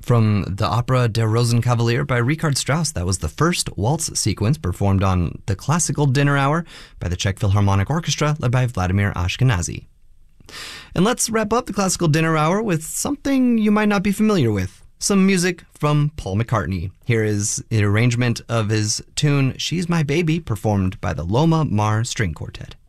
From the opera Der Rosenkavalier by Richard Strauss, that was the first waltz sequence performed on the Classical Dinner Hour by the Czech Philharmonic Orchestra led by Vladimir Ashkenazy. And let's wrap up the Classical Dinner Hour with something you might not be familiar with, some music from Paul McCartney. Here is an arrangement of his tune She's My Baby, performed by the Loma Mar String Quartet.